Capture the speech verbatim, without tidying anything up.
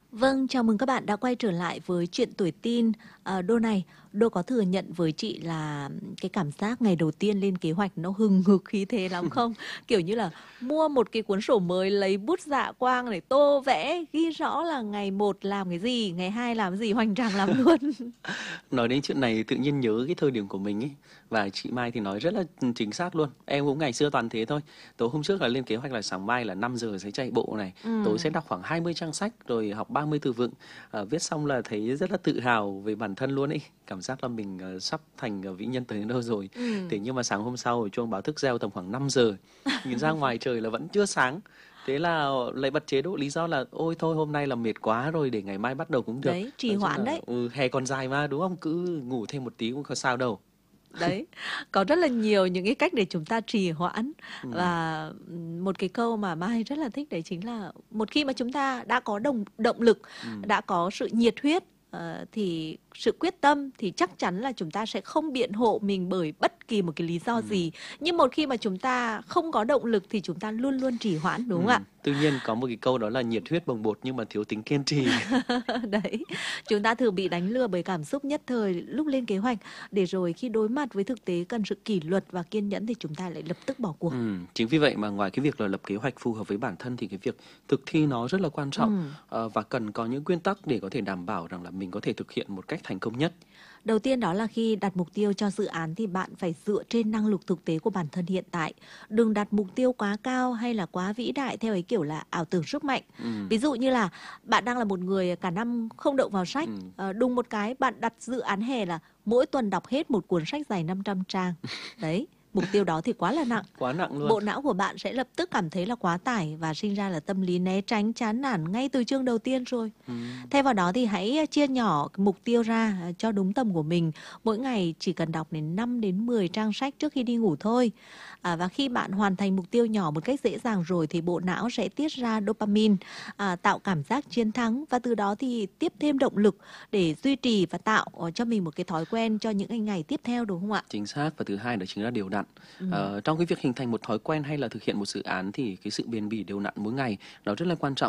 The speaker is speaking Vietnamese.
Vâng, chào mừng các bạn đã quay trở lại với chuyện tuổi teen. À, Đô này, Đô có thừa nhận với chị là cái cảm giác ngày đầu tiên lên kế hoạch nó hừng hực khí thế lắm không? Kiểu như là mua một cái cuốn sổ mới, lấy bút dạ quang để tô vẽ, ghi rõ là ngày một làm cái gì, ngày hai làm cái gì, hoành tráng lắm luôn. Nói đến chuyện này tự nhiên nhớ cái thời điểm của mình ấy. Và chị Mai thì nói rất là chính xác luôn. Em cũng ngày xưa toàn thế thôi. Tối hôm trước là lên kế hoạch là sáng mai là năm giờ sẽ chạy bộ này. Tối Ừ, sẽ đọc khoảng hai mươi trang sách rồi học ba mươi từ vựng. À, viết xong là thấy rất là tự hào về bản thân luôn ấy. Cảm giác là mình ờ, sắp thành ờ, vĩ nhân tới đâu rồi. ừ. Thế nhưng mà sáng hôm sau chuông báo thức reo tầm khoảng năm giờ. Nhìn ra ngoài trời là vẫn chưa sáng. Thế là lại bật chế độ lý do là ôi thôi hôm nay là mệt quá rồi, để ngày mai bắt đầu cũng được. Đấy, trì Nói chung hoãn là đấy. ừ, hè còn dài mà đúng không? Cứ ngủ thêm một tí cũng có sao đâu. Đấy, có rất là nhiều những cái cách để chúng ta trì hoãn. Ừm, Và ừm, một cái câu mà Mai rất là thích đấy chính là một khi mà chúng ta đã có động động lực, ừm, đã có sự nhiệt huyết, ờ, thì sự quyết tâm thì chắc chắn là chúng ta sẽ không biện hộ mình bởi bất kỳ một cái lý do ừm, gì. Nhưng một khi mà chúng ta không có động lực thì chúng ta luôn luôn trì hoãn, đúng không ạ? ừm. Tuy nhiên có một cái câu đó là nhiệt huyết bồng bột nhưng mà thiếu tính kiên trì. Đấy, chúng ta thường bị đánh lừa bởi cảm xúc nhất thời lúc lên kế hoạch, để rồi khi đối mặt với thực tế cần sự kỷ luật và kiên nhẫn thì chúng ta lại lập tức bỏ cuộc. Ừm, chính vì vậy mà ngoài cái việc là lập kế hoạch phù hợp với bản thân thì cái việc thực thi nó rất là quan trọng, Ừ. ờ, và cần có những nguyên tắc để có thể đảm bảo rằng là mình có thể thực hiện một cách thành công nhất. Đầu tiên đó là khi đặt mục tiêu cho dự án thì bạn phải dựa trên năng lực thực tế của bản thân hiện tại. Đừng đặt mục tiêu quá cao hay là quá vĩ đại theo ấy kiểu là ảo tưởng sức mạnh. Ừm, Ví dụ như là bạn đang là một người cả năm không động vào sách, ừm. ờ, đùng một cái bạn đặt dự án hè là mỗi tuần đọc hết một cuốn sách dài năm trăm trang. Đấy, mục tiêu đó thì quá là nặng. Quá nặng luôn. Bộ não của bạn sẽ lập tức cảm thấy là quá tải và sinh ra là tâm lý né tránh, chán nản ngay từ chương đầu tiên rồi. Ừm. Thay vào đó thì hãy chia nhỏ mục tiêu ra à, cho đúng tầm của mình. Mỗi ngày chỉ cần đọc đến năm đến mười trang sách trước khi đi ngủ thôi. À, và khi bạn hoàn thành mục tiêu nhỏ một cách dễ dàng rồi thì bộ não sẽ tiết ra dopamine, à, tạo cảm giác chiến thắng, và từ đó thì tiếp thêm động lực để duy trì và tạo ờ, cho mình một cái thói quen cho những cái ngày tiếp theo, đúng không ạ? Chính xác, và thứ hai đó chính là đều đặn. Ừ. Ờ, trong cái việc hình thành một thói quen hay là thực hiện một dự án thì cái sự bền bỉ đều đặn mỗi ngày nó rất là quan trọng.